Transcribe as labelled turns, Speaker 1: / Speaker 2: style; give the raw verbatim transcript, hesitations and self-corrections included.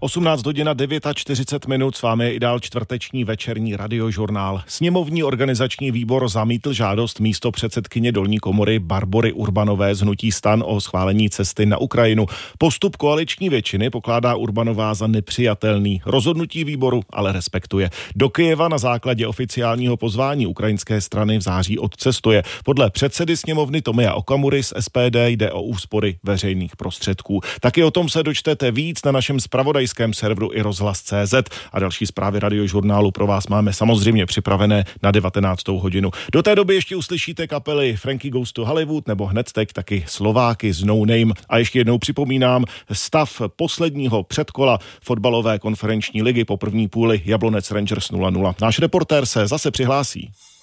Speaker 1: osmnáct hodin a čtyřicet devět minut, s vámi je i dál čtvrteční večerní radiožurnál. Sněmovní organizační výbor zamítl žádost místopředsedkyně dolní komory Barbory Urbanové z hnutí STAN o schválení cesty na Ukrajinu. Postup koaliční většiny pokládá Urbanová za nepřijatelný. Rozhodnutí výboru ale respektuje. Do Kyjeva na základě oficiálního pozvání ukrajinské strany v září odcestuje. Podle předsedy sněmovny Tomia Okamury z S P D jde o úspory veřejných prostředků. Taky o tom se dočtete víc na našem zpravodajském serveru i rozhlas tečka cé zet a další zprávy radiožurnálu pro vás máme samozřejmě připravené na devatenáctou hodinu. Do té doby ještě uslyšíte kapely Frankie Goes to Hollywood nebo hned teď taky Slováky z No Name. A ještě jednou připomínám stav posledního předkola fotbalové konferenční ligy po první půli Jablonec Rangers nula nula. Náš reportér se zase přihlásí.